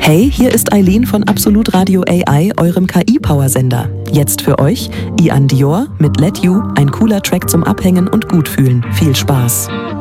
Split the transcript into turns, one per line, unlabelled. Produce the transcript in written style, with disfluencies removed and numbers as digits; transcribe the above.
Hey, hier ist Eileen von Absolut Radio AI, eurem KI-Powersender. Jetzt für euch Ian Dior mit Let You, ein cooler Track zum Abhängen und Gutfühlen. Viel Spaß!